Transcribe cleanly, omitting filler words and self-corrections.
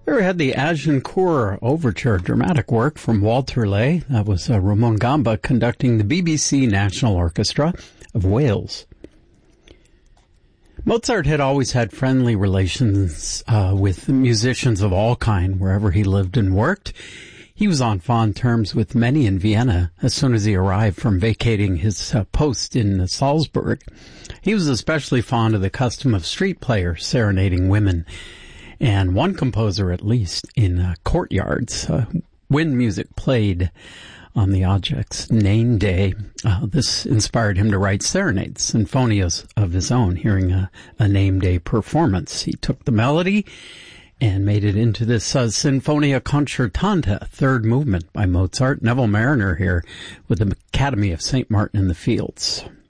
There we had the Agincourt Overture, dramatic work from Walter Lay. That was Ramon Gamba conducting the BBC National Orchestra of Wales. Mozart had always had friendly relations with musicians of all kind wherever he lived and worked. He was on fond terms with many in Vienna as soon as he arrived from vacating his post in Salzburg. He was especially fond of the custom of street players serenading women, and one composer at least in courtyards when music played on the object's name day. This inspired him to write serenades, sinfonias of his own. Hearing a name day performance, he took the melody and made it into this Sinfonia Concertante, third movement by Mozart. Neville Marriner here with the Academy of St. Martin in the Fields.